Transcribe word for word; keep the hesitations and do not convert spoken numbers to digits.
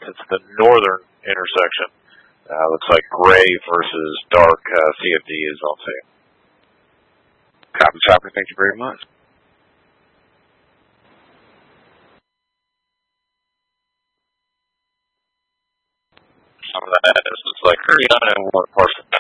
It's the northern intersection. Uh, looks like gray versus dark uh, C F D is on sale. Copy, Chopper. Thank you very much. Some of that is looks like thirty-nine and one parcel